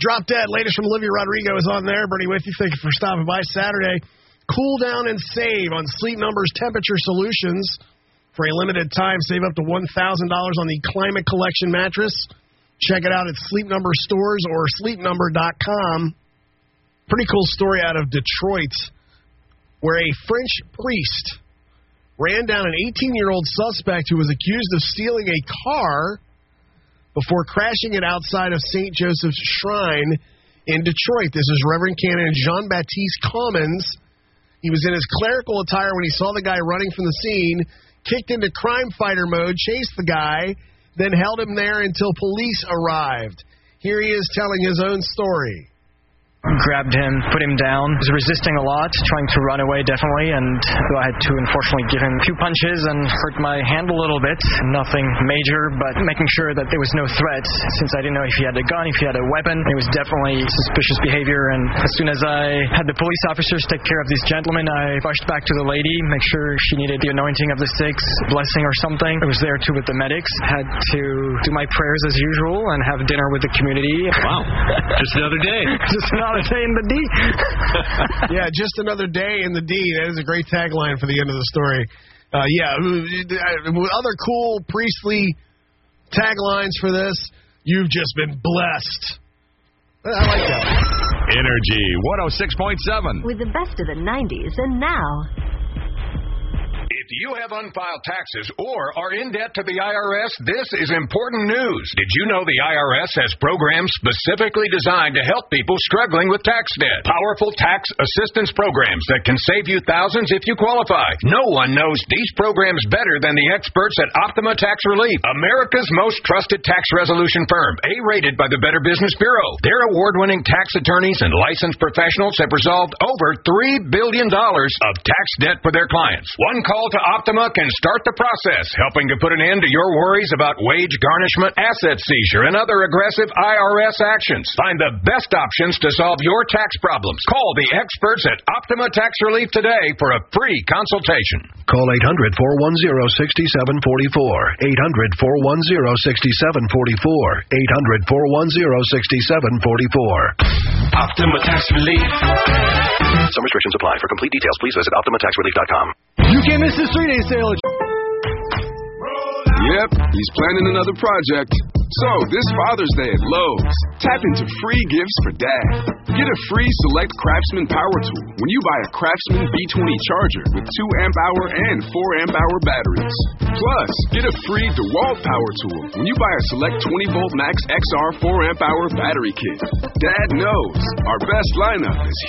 Drop Dead, latest from Olivia Rodrigo is on there. Bernie with you. Thank you for stopping by Saturday. Cool down and save on Sleep Number's temperature solutions. For a limited time, save up to $1,000 on the Climate Collection mattress. Check it out at Sleep Number stores or sleepnumber.com. Pretty cool story out of Detroit where a French priest ran down an 18-year-old suspect who was accused of stealing a car before crashing it outside of St. Joseph's Shrine in Detroit. This is Reverend Canon Jean-Baptiste Commons. He was in his clerical attire when he saw the guy running from the scene, kicked into crime fighter mode, chased the guy, then held him there until police arrived. Here he is telling his own story. Grabbed him, put him down. He was resisting a lot, trying to run away definitely, and I had to unfortunately give him a few punches and hurt my hand a little bit. Nothing major, but making sure that there was no threat, since I didn't know if he had a gun, if he had a weapon. It was definitely suspicious behavior, and as soon as I had the police officers take care of this gentleman, I rushed back to the lady, make sure she needed the anointing of the sticks, blessing or something. I was there too with the medics, had to do my prayers as usual and have dinner with the community. Wow, just another day. Just another day in the D. Yeah, just another day in the D. That is a great tagline for the end of the story. Other cool priestly taglines for this. You've just been blessed. I like that. Energy 106.7. With the best of the 90s and now. If you have unfiled taxes or are in debt to the IRS, this is important news. Did you know the IRS has programs specifically designed to help people struggling with tax debt? Powerful tax assistance programs that can save you thousands if you qualify. No one knows these programs better than the experts at Optima Tax Relief, America's most trusted tax resolution firm, A-rated by the Better Business Bureau. Their award-winning tax attorneys and licensed professionals have resolved over $3 billion of tax debt for their clients. One call to Optima can start the process, helping to put an end to your worries about wage garnishment, asset seizure, and other aggressive IRS actions. Find the best options to solve your tax problems. Call the experts at Optima Tax Relief today for a free consultation. Call 800-410-6744. 800-410-6744. 800-410-6744. Optima Tax Relief. Some restrictions apply. For complete details, please visit OptimaTaxRelief.com. You can't miss this 3-day sale. Yep, he's planning another project. So, this Father's Day at Lowe's, tap into free gifts for Dad. Get a free Select Craftsman Power Tool when you buy a Craftsman B20 charger with 2 amp-hour and 4 amp-hour batteries. Plus, get a free DeWalt Power Tool when you buy a Select 20-volt Max XR 4 amp-hour battery kit. Dad knows our best lineup is